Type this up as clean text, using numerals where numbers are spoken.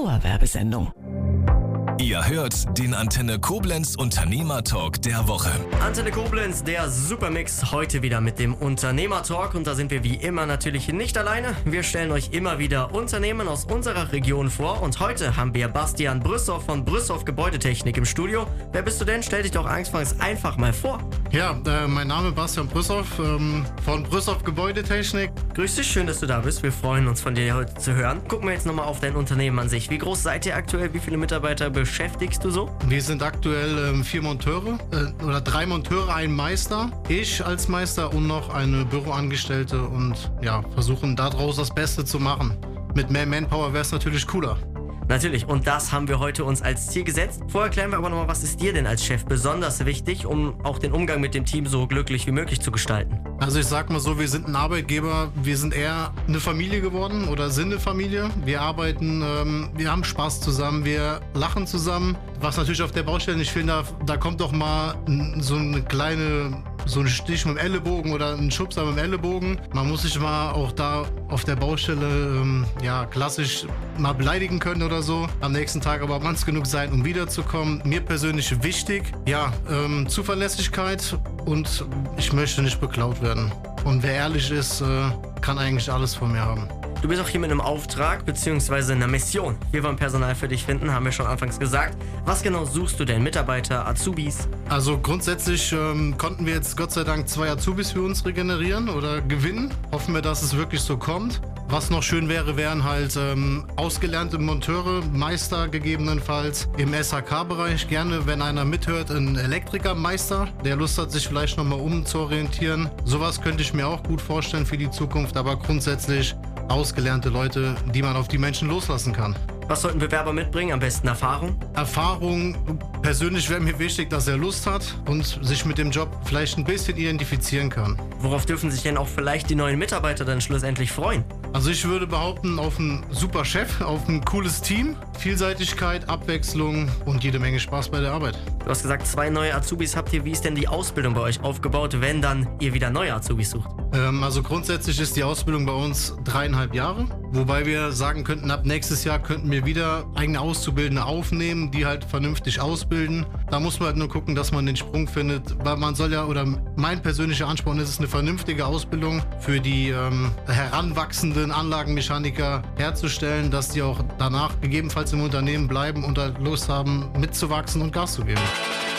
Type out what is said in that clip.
Dauerwerbesendung. Ihr hört den Antenne Koblenz Unternehmertalk der Woche. Antenne Koblenz, der Supermix, heute wieder mit dem Unternehmertalk. Und da sind wir wie immer natürlich nicht alleine. Wir stellen euch immer wieder Unternehmen aus unserer Region vor. Und heute haben wir Bastian Brüssow von Brüssow Gebäudetechnik im Studio. Wer bist du denn? Stell dich doch anfangs einfach mal vor. Ja, mein Name ist Bastian Brüssow von Brüssow Gebäudetechnik. Grüß dich, schön, dass du da bist. Wir freuen uns, von dir heute zu hören. Gucken wir jetzt nochmal auf dein Unternehmen an sich. Wie groß seid ihr aktuell? Wie viele Mitarbeiter beschäftigst du so? Wir sind aktuell 4 Monteure oder 3 Monteure, ein Meister, ich als Meister und noch eine Büroangestellte und ja, versuchen daraus das Beste zu machen. Mit mehr Manpower wäre es natürlich cooler. Natürlich, und das haben wir heute uns als Ziel gesetzt. Vorher klären wir aber nochmal, was ist dir denn als Chef besonders wichtig, um auch den Umgang mit dem Team so glücklich wie möglich zu gestalten? Also ich sag mal so, wir sind ein Arbeitgeber, wir sind eher eine Familie geworden oder sind eine Familie. Wir arbeiten, wir haben Spaß zusammen, wir lachen zusammen. Was natürlich auf der Baustelle nicht fehlen darf, da kommt doch mal so ein Stich mit dem Ellenbogen oder ein Schubser mit dem Ellenbogen. Man muss sich mal auch da auf der Baustelle klassisch mal beleidigen können oder so. Am nächsten Tag aber manns genug sein, um wiederzukommen. Mir persönlich wichtig, Zuverlässigkeit und ich möchte nicht beklaut werden. Und wer ehrlich ist, kann eigentlich alles von mir haben. Du bist auch hier mit einem Auftrag bzw. einer Mission. Wir wollen Personal für dich finden, haben wir schon anfangs gesagt. Was genau suchst du denn? Mitarbeiter, Azubis? Also grundsätzlich konnten wir jetzt Gott sei Dank 2 Azubis für uns regenerieren oder gewinnen. Hoffen wir, dass es wirklich so kommt. Was noch schön wäre, wären halt ausgelernte Monteure, Meister gegebenenfalls im SHK-Bereich. Gerne, wenn einer mithört, ein Elektrikermeister, der Lust hat, sich vielleicht nochmal umzuorientieren. Sowas könnte ich mir auch gut vorstellen für die Zukunft, aber grundsätzlich ausgelernte Leute, die man auf die Menschen loslassen kann. Was sollten Bewerber mitbringen? Am besten Erfahrung? Erfahrung, persönlich wäre mir wichtig, dass er Lust hat und sich mit dem Job vielleicht ein bisschen identifizieren kann. Worauf dürfen sich denn auch vielleicht die neuen Mitarbeiter dann schlussendlich freuen? Also ich würde behaupten, auf einen super Chef, auf ein cooles Team, Vielseitigkeit, Abwechslung und jede Menge Spaß bei der Arbeit. Du hast gesagt, 2 neue Azubis habt ihr. Wie ist denn die Ausbildung bei euch aufgebaut, wenn dann ihr wieder neue Azubis sucht? Also grundsätzlich ist die Ausbildung bei uns 3,5 Jahre, wobei wir sagen könnten, ab nächstes Jahr könnten wir wieder eigene Auszubildende aufnehmen, die halt vernünftig ausbilden. Da muss man halt nur gucken, dass man den Sprung findet, weil man soll ja, oder mein persönlicher Anspruch ist es, eine vernünftige Ausbildung für die heranwachsenden Anlagenmechaniker herzustellen, dass die auch danach gegebenenfalls im Unternehmen bleiben und halt Lust haben, mitzuwachsen und Gas zu geben.